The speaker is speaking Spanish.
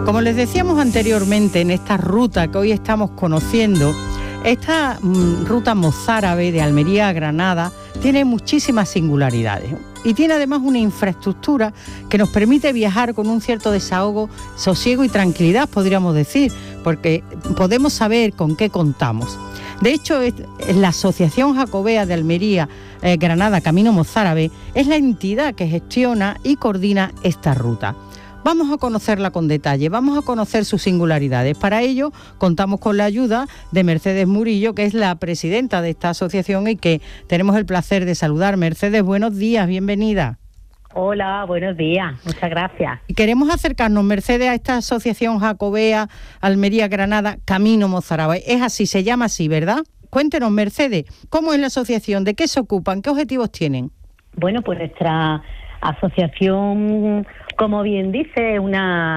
Como les decíamos anteriormente, en esta ruta que hoy estamos conociendo, esta ruta mozárabe de Almería a Granada tiene muchísimas singularidades y tiene además una infraestructura que nos permite viajar con un cierto desahogo, sosiego y tranquilidad, podríamos decir, porque podemos saber con qué contamos. De hecho, la Asociación Jacobea de Almería Granada Camino Mozárabe es la entidad que gestiona y coordina esta ruta. Vamos a conocerla con detalle, vamos a conocer sus singularidades. Para ello, contamos con la ayuda de Mercedes Murillo, que es la presidenta de esta asociación y que tenemos el placer de saludar. Mercedes, buenos días, bienvenida. Hola, buenos días, muchas gracias. Queremos acercarnos, Mercedes, a esta Asociación Jacobea Almería Granada Camino Mozárabe. Es así, se llama así, ¿verdad? Cuéntenos, Mercedes, ¿cómo es la asociación? ¿De qué se ocupan? ¿Qué objetivos tienen? Bueno, pues nuestra asociación, como bien dice, una